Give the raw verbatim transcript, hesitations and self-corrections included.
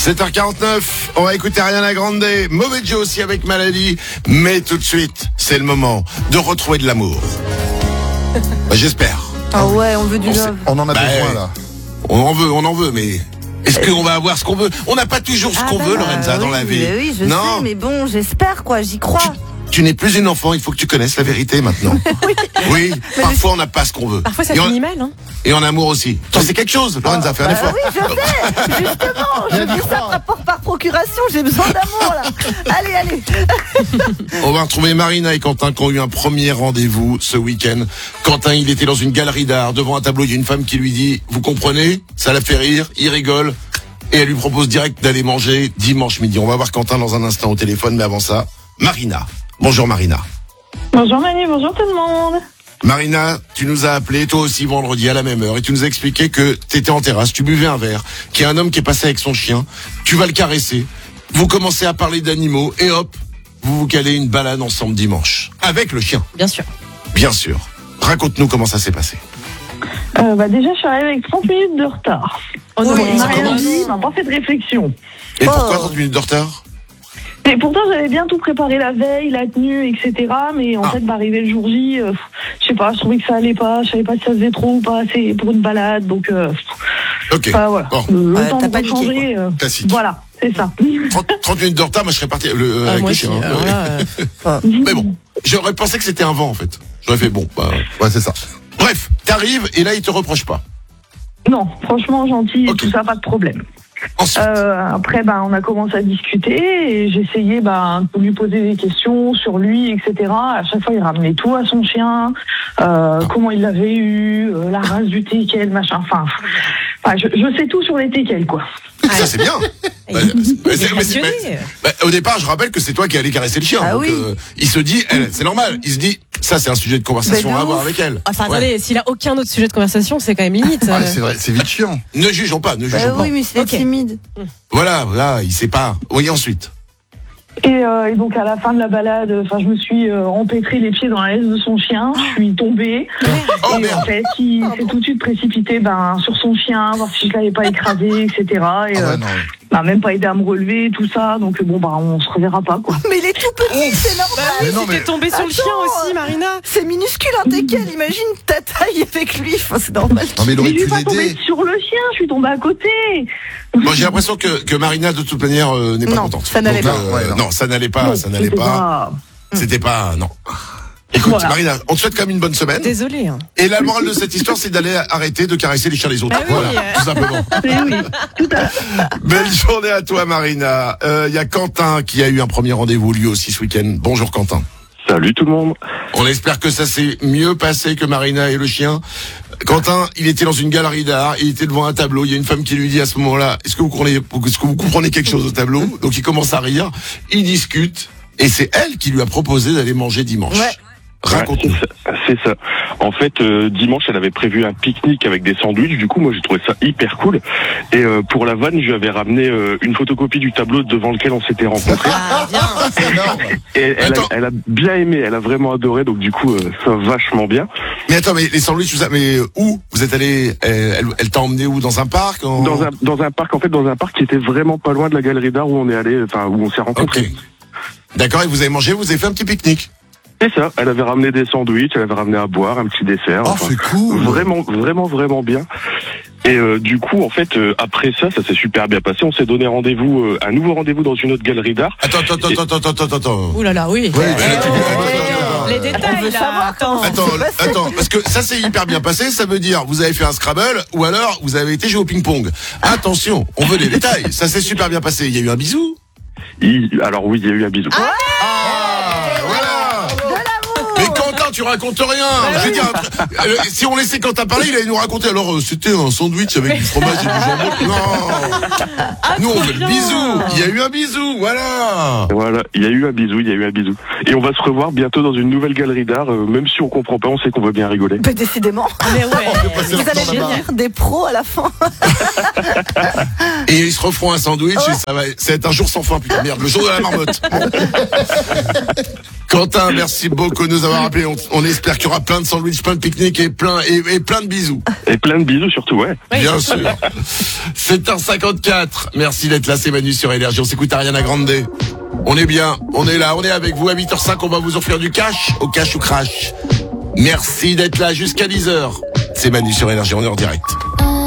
sept heures quarante-neuf, on va écouter Ariana Grande, Mauvais Joe aussi avec Maladie, mais tout de suite, c'est le moment de retrouver de l'amour. Bah, j'espère. Ah ouais, on veut du on love. On en a bah, besoin là. On en veut, on en veut, mais est-ce qu'on va avoir ce qu'on veut? On n'a pas toujours ce Ah qu'on bah veut, bah, Lorenza, oui, dans la vie. mais oui, je non. sais, mais bon, j'espère quoi, j'y crois. Tu, tu n'es plus une enfant, il faut que tu connaisses la vérité maintenant. oui. oui, parfois on n'a pas ce qu'on veut. Parfois ça et en, finit mal, hein. Et en amour aussi. Ça c'est quelque chose, Lorenza, fais un Bah effort. oui, je sais, justement, je dis ça par, par, par procuration, j'ai besoin d'amour là. Allez, allez. On va retrouver Marina et Quentin qui ont eu un premier rendez-vous ce week-end. Quentin, il était dans une galerie d'art, devant un tableau, il y a une femme qui lui dit, vous comprenez? Ça la fait rire, il rigole. Et elle lui propose direct d'aller manger dimanche midi. On va voir Quentin dans un instant au téléphone, mais avant ça, Marina. Bonjour Marina. Bonjour Manu, bonjour tout le monde. Marina, tu nous as appelé toi aussi vendredi à la même heure et tu nous as expliqué que tu étais en terrasse, tu buvais un verre, qu'il y a un homme qui est passé avec son chien, tu vas le caresser, vous commencez à parler d'animaux et hop, vous vous calez une balade ensemble dimanche. Avec le chien. Bien sûr. Bien sûr. Raconte-nous comment ça s'est passé. Euh, bah déjà, je suis arrivée avec trente minutes de retard. Oh non, on mais n'a ça rien commence. dit, on n'a pas fait de réflexion. Et pourquoi Oh. trente minutes de retard? Et pourtant, j'avais bien tout préparé la veille, la tenue, et cetera. Mais en Ah. fait, bah, arrivé le jour J, euh, je sais pas, je trouvais que ça allait pas. Je savais pas si ça faisait trop ou pas assez pour une balade. Donc, euh, Ok. bah, voilà. Bon, Le Ouais, temps t'as de paniqué, changer. Euh, classique. voilà, c'est ça. trente, trente minutes de retard, moi je serais parti le, euh, Ah, avec moi le aussi. chien. hein. Alors là, euh, Mais bon, j'aurais pensé que c'était un vent en fait. J'aurais fait bon, bah, Ouais, c'est ça. bref, t'arrives et là il te reproche pas. Non, franchement, gentil et Ok. tout ça, pas de problème. Ensuite, Euh, après, bah, on a commencé à discuter et j'ai essayé bah, de lui poser des questions sur lui, et cetera. À chaque fois, il ramenait tout à son chien, euh, comment il l'avait eu, euh, la race du teckel, machin. Enfin, enfin je, je sais tout sur les teckels, quoi. ça c'est bien. il- Bah, il mais est c'est- mais c'est- passionné. mais- bah, au départ, je rappelle que c'est toi qui allais caresser le chien. Ah donc, oui. euh, il se dit, elle, c'est normal. Il se dit, ça c'est un sujet de conversation Mais de à avoir ouf. avec elle. Enfin, Ouais. attendez, s'il a aucun autre sujet de conversation, c'est quand même limite. Ouais, euh. c'est vrai, c'est vite chiant. Ne jugeons pas, ne Bah jugeons oui, pas. mais c'est Ok. timide. Voilà, voilà, il sait pas. Oui, ensuite. Et, euh, et donc, à la fin de la balade, enfin, je me suis euh, empêtré les pieds dans la laisse de son chien. Je suis tombée. Oh et merde. en fait, il s'est tout de suite précipité ben, sur son chien, voir si je l'avais pas écrasé, et cetera. Et Ah euh, ouais, non. m'a même pas aidé à me relever, tout ça. Donc, bon, bah, on se reverra pas, quoi. Mais il est tout petit, c'est normal. Mais non, T'es mais tombé sur le chien aussi, Marina. C'est minuscule un teckel, imagine ta taille avec lui, enfin, c'est normal. non, mais il Mais aurait je suis pu pas tombée l'aider. sur le chien, je suis tombée à côté. Moi, j'ai l'impression que, que Marina, de toute manière, euh, n'est pas Non, contente. ça n'allait Donc, pas. euh, Ouais, non. non, ça n'allait pas, Non, ça n'allait c'était pas. C'était pas, non. Écoute, Voilà. Marina, on te souhaite quand même une bonne semaine. Désolé. Hein. Et la morale de cette histoire, c'est d'aller arrêter de caresser les chiens des autres. Ah oui, voilà, euh. tout simplement. Eh oui, tout à fait. Belle journée à toi, Marina. Il euh, y a Quentin qui a eu un premier rendez-vous lui aussi ce week-end. Bonjour Quentin. Salut tout le monde. On espère que ça s'est mieux passé que Marina et le chien. Quentin, il était dans une galerie d'art, il était devant un tableau, il y a une femme qui lui dit à ce moment-là, est-ce que vous comprenez, est-ce que vous comprenez quelque chose au tableau? Donc il commence à rire, il discute, et c'est elle qui lui a proposé d'aller manger dimanche. Ouais. Raconte-nous. Ouais, c'est ça, c'est ça. En fait, euh, dimanche, elle avait prévu un pique-nique avec des sandwichs. Du coup, moi, j'ai trouvé ça hyper cool. Et euh, pour la vanne, je lui avais ramené euh, une photocopie du tableau devant lequel on s'était rencontrés. Ah, bien. C'est énorme. Et elle a, Attends. elle a bien aimé, elle a vraiment adoré. Donc du coup, euh, ça va vachement bien. Mais attends, mais les sandwichs, tout ça, mais euh, où? Vous êtes allé, elle, elle, elle t'a emmené où? Dans un parc? en- Dans un dans un parc, en fait, dans un parc qui était vraiment pas loin de la galerie d'art où on est allé, enfin où on s'est Ok. rencontrés. D'accord, et vous avez mangé, vous avez fait un petit pique-nique. C'est ça. Elle avait ramené des sandwichs, elle avait ramené à boire, un petit dessert. Oh, enfin, c'est cool. Vraiment, vraiment, vraiment bien. Et euh, du coup, en fait, euh, après ça, ça s'est super bien passé. On s'est donné rendez-vous, euh, un nouveau rendez-vous dans une autre galerie d'art. Attends, attends, attends, attends, attends, attends, attends. Ouh là là, oui. Ouais, Ouais, tu- ouais, Les On détails, veut là. savoir Attends. comment. Attends, C'est passé. attends, parce que ça c'est hyper bien passé, ça veut dire vous avez fait un Scrabble ou alors vous avez été jouer au ping-pong. Attention, on veut les détails. Ça s'est super bien passé. Il y a eu un bisou. Il- Alors oui, il y a eu un bisou. Ah, voilà. Mais Quentin, tu racontes rien. Je veux dire, euh, si on laissait Quentin parler, il allait nous raconter. Alors euh, c'était un sandwich avec du fromage et du jambon. Non. Nous on veut le bisou. Il y a eu un bisou, voilà. Voilà, il y a eu un bisou, il y a eu un bisou. Et on va se revoir bientôt dans une nouvelle galerie d'art. euh, même si on comprend pas, on sait qu'on va bien rigoler. Bah, décidément. Mais ouais. passer Vous leur temps allez là-bas. devenir des pros à la fin. Et Et ils se referont un sandwich et ça va, ça va être un jour sans fin. Putain, merde, le jour de la marmotte. Quentin, merci beaucoup de nous avoir appelés. On, on espère qu'il y aura plein de sandwichs, plein de pique-niques et plein, et, et plein de bisous. Et plein de bisous surtout, ouais. Oui. Bien sûr. sept heures cinquante-quatre. Merci d'être là, c'est Manu sur Énergie. On s'écoute Ariana Grande. On est bien, on est là, on est avec vous. À huit heures cinq, on va vous offrir du cash, au cash ou crash. Merci d'être là jusqu'à dix heures. C'est Manu sur Énergie, on est en direct.